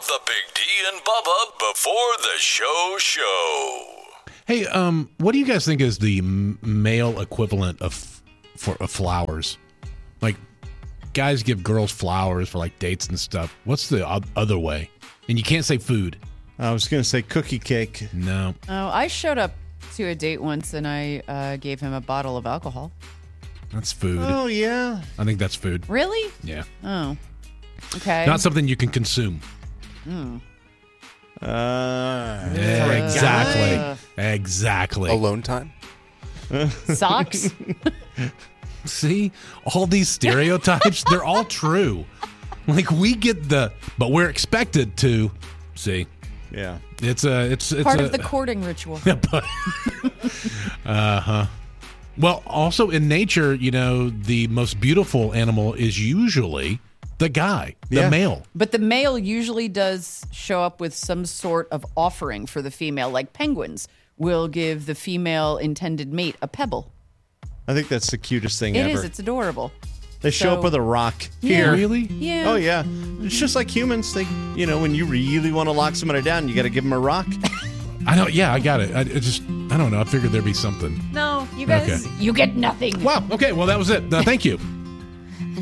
of the Big D and Bubba before the show. Hey, what do you guys think is the male equivalent of flowers? Like, guys give girls flowers for like dates and stuff. What's the other way? And you can't say food. I was going to say cookie cake. No. Oh, I showed up to a date once and I gave him a bottle of alcohol. That's food. Oh, yeah. I think that's food. Really? Yeah. Oh. Okay. Not something you can consume. Exactly. Alone time? Socks? See? All these stereotypes, they're all true. Like, we get but we're expected to. See? Yeah. It's part of the courting ritual. Uh-huh. Well, also in nature, the most beautiful animal is usually the guy, the male. But the male usually does show up with some sort of offering for the female, like penguins will give the female intended mate a pebble. I think that's the cutest thing It ever. is. It's adorable. They show up with a rock. Yeah. Here. Really? Yeah. Oh, yeah. It's just like humans. They, when you really want to lock somebody down, you got to give them a rock. I know. Yeah, I got it. I don't know. I figured there'd be something. No, you guys, Okay. you get nothing. Wow. Okay. Well, that was it. Thank you.